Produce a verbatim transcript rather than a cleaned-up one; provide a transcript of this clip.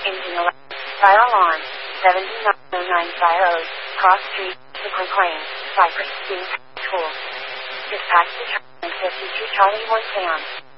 Engine eleven. Fire alarm. seven nine zero nine five zero. Cross Street, Brooklyn Plain, Cypress, Being School. Dispatch to Charlie fifty-two Charlie one Sam.